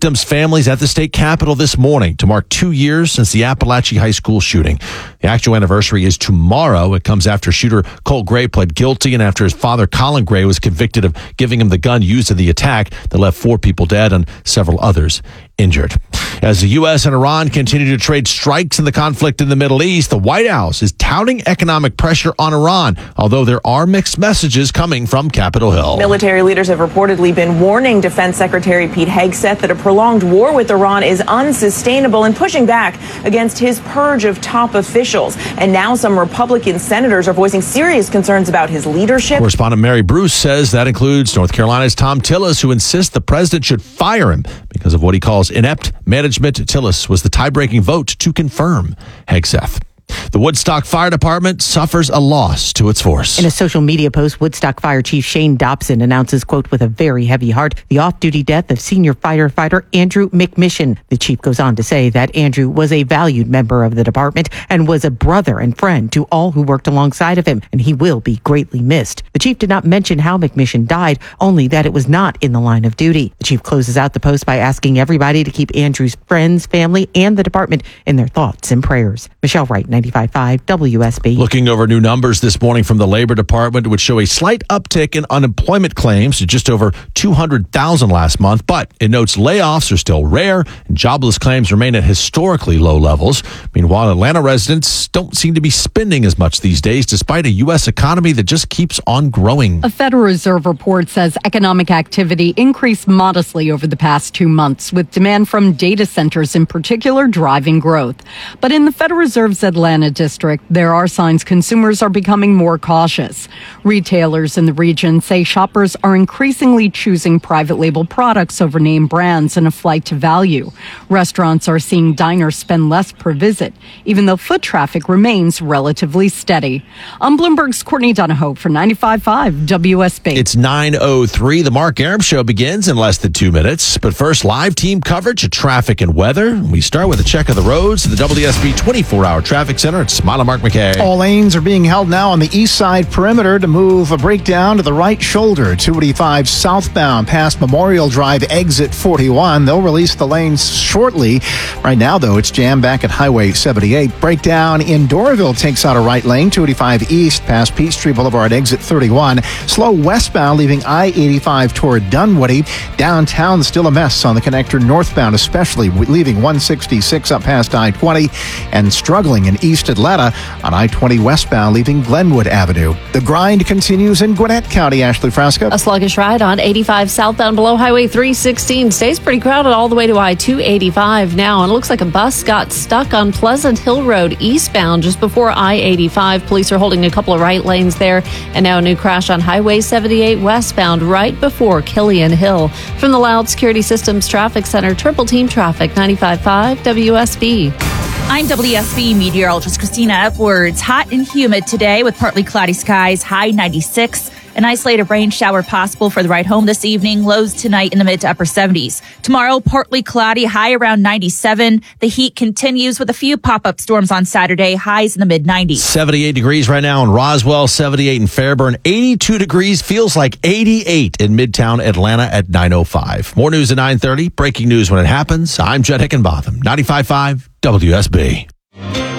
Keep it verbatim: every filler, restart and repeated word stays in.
victims' families at the state capitol this morning to mark two years since the Appalachia High School shooting. The actual anniversary is tomorrow. It comes after shooter Cole Gray pled guilty and after his father, Colin Gray, was convicted of giving him the gun used in the attack that left four people dead and several others injured. As the U S and Iran continue to trade strikes in the conflict in the Middle East, the White House is touting economic pressure on Iran, although there are mixed messages coming from Capitol Hill. Military leaders have reportedly been warning Defense Secretary Pete Hegseth that a prolonged war with Iran is unsustainable and pushing back against his purge of top officials. And now some Republican senators are voicing serious concerns about his leadership. Correspondent Mary Bruce says that includes North Carolina's Tom Tillis, who insists the president should fire him because of what he calls inept management. Tillis was the tie-breaking vote to confirm Hegseth. The Woodstock Fire Department suffers a loss to its force. In a social media post, Woodstock Fire Chief Shane Dobson announces, quote, with a very heavy heart, the off-duty death of senior firefighter Andrew McMission. The chief goes on to say that Andrew was a valued member of the department and was a brother and friend to all who worked alongside of him, and he will be greatly missed. The chief did not mention how McMission died, only that it was not in the line of duty. The chief closes out the post by asking everybody to keep Andrew's friends, family, and the department in their thoughts and prayers. Michelle Wright, ninety-five point five W S B. Looking over new numbers this morning from the Labor Department, which show a slight uptick in unemployment claims to just over two hundred thousand last month, but it notes layoffs are still rare and jobless claims remain at historically low levels. Meanwhile, Atlanta residents don't seem to be spending as much these days, despite a U S economy that just keeps on growing. A Federal Reserve report says economic activity increased modestly over the past two months, with demand from data centers in particular driving growth. But in the Federal Reserve's Atlanta district, there are signs consumers are becoming more cautious. Retailers in the region say shoppers are increasingly choosing private label products over name brands in a flight to value. Restaurants are seeing diners spend less per visit, even though foot traffic remains relatively steady. I'm Bloomberg's Courtney Donahoe for ninety-five point five W S B. It's nine oh three. The Mark Arum Show begins in less than two minutes. But first, live team coverage of traffic and weather. We start with a check of the roads at the W S B twenty-four hour traffic center. It's Smile and Mark McKay. All lanes are being held now on the east side perimeter to move a breakdown to the right shoulder. two eighty-five southbound past Memorial Drive, exit forty-one. They'll release the lanes shortly. Right now, though, it's jammed back at Highway seventy-eight. Breakdown in Doraville takes out a right lane. two eighty-five east past Peachtree Boulevard, exit thirty-one. Slow westbound leaving I eighty-five toward Dunwoody. Downtown, still a mess on the connector northbound, especially leaving one sixty-six up past I twenty and struggling in East Atlanta on I twenty westbound leaving Glenwood Avenue. The grind continues in Gwinnett County. Ashley Frasca. A sluggish ride on eighty-five southbound below Highway three sixteen. Stays pretty crowded all the way to I two eighty-five now, and it looks like a bus got stuck on Pleasant Hill Road eastbound just before I eighty-five. Police are holding a couple of right lanes there, and now a new crash on Highway seventy-eight westbound right before Killian Hill. From the Loud Security Systems Traffic Center, Triple Team Traffic, ninety-five point five W S B. I'm W S B meteorologist Christina Edwards. Hot and humid today with partly cloudy skies, high ninety-six. An isolated rain shower possible for the ride home this evening. Lows tonight in the mid to upper seventies. Tomorrow, partly cloudy, high around ninety-seven. The heat continues with a few pop-up storms on Saturday, highs in the mid nineties. seventy-eight degrees right now in Roswell, seventy-eight in Fairburn, eighty-two degrees, feels like eighty-eight in Midtown Atlanta at nine oh five. More news at nine thirty. Breaking news when it happens. I'm Jed Hickenbotham, ninety-five point five W S B.